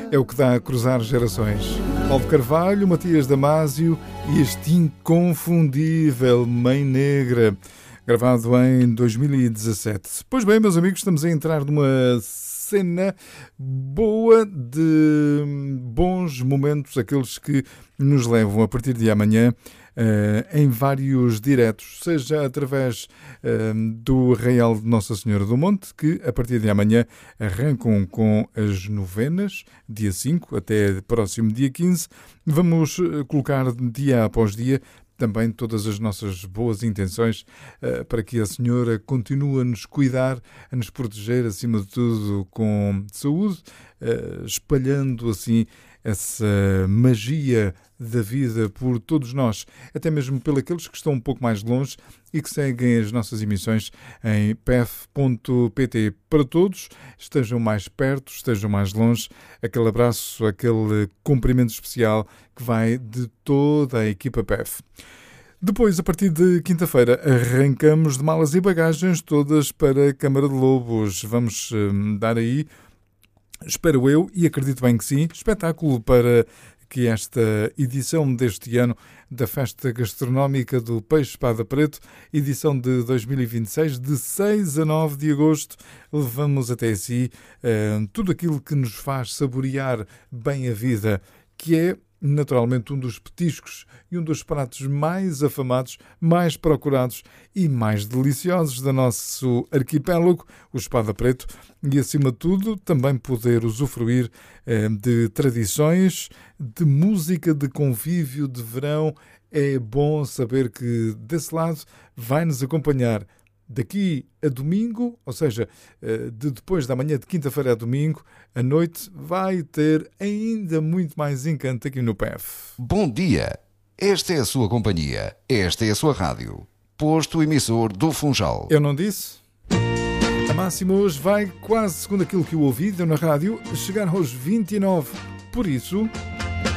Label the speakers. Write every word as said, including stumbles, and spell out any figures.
Speaker 1: É o que dá a cruzar gerações. Paulo de Carvalho, Matias Damasio e este inconfundível Mãe Negra, gravado em dois mil e dezassete. Pois bem, meus amigos, estamos a entrar numa cena boa de bons momentos, aqueles que nos levam a partir de amanhã uh, em vários diretos, seja através uh, do Arraial de Nossa Senhora do Monte, que a partir de amanhã arrancam com as novenas, dia cinco até próximo dia quinze. Vamos colocar dia após dia também todas as nossas boas intenções uh, para que a Senhora continue a nos cuidar, a nos proteger, acima de tudo, com saúde, uh, espalhando assim essa magia da vida por todos nós, até mesmo pelos aqueles que estão um pouco mais longe e que seguem as nossas emissões em p f ponto p t. Para todos, estejam mais perto, estejam mais longe, aquele abraço, aquele cumprimento especial que vai de toda a equipa P F. Depois, a partir de quinta-feira, arrancamos de malas e bagagens todas para a Câmara de Lobos. Vamos hum, dar aí, espero eu, e acredito bem que sim, espetáculo para que esta edição deste ano da Festa Gastronómica do Peixe Espada Preto, edição de dois mil e vinte e seis, de seis a nove de agosto, levamos até si uh, tudo aquilo que nos faz saborear bem a vida, que é naturalmente um dos petiscos e um dos pratos mais afamados, mais procurados e mais deliciosos do nosso arquipélago, o Espada Preto, e acima de tudo também poder usufruir eh, de tradições, de música, de convívio, de verão. É bom saber que desse lado vai-nos acompanhar daqui a domingo, ou seja, de depois da manhã de quinta-feira a domingo, a noite vai ter ainda muito mais encanto aqui no P F.
Speaker 2: Bom dia, esta é a sua companhia, esta é a sua rádio, posto emissor do Funchal.
Speaker 1: Eu não disse? A máxima hoje vai, quase segundo aquilo que eu ouvi, deu na rádio, chegar aos vinte e nove. Por isso,